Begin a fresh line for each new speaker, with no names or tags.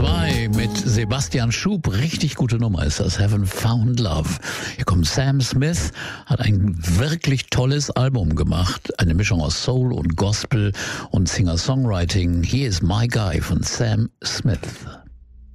2 mit Sebastian Schub. Richtig gute Nummer ist das. Haven't Found Love. Hier kommt Sam Smith, hat ein wirklich tolles Album gemacht. Eine Mischung aus Soul und Gospel und Singer-Songwriting. Hier ist My Guy von Sam Smith.